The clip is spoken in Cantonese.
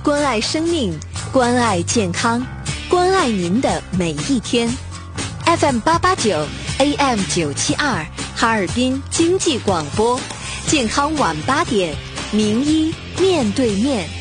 关爱生命，关爱健康，关爱您的每一天。FM889 AM972 哈尔滨经济广播，健康晚8点，名医面对面。